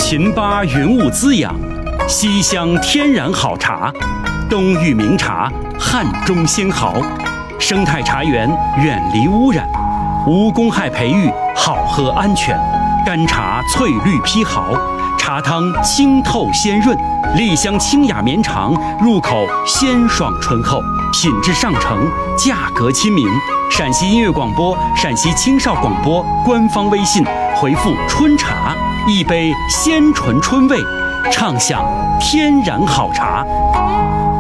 秦巴云雾滋养，西乡天然好茶，东域名茶，汉中鲜毫。生态茶园远离污染，无公害培育，好喝安全。干茶翠绿披毫，茶汤清透鲜润，丽香清雅绵长，入口鲜爽醇厚，品质上乘，价格亲民。陕西音乐广播、陕西青少广播官方微信回复“春茶”，一杯鲜醇春味，畅享天然好茶。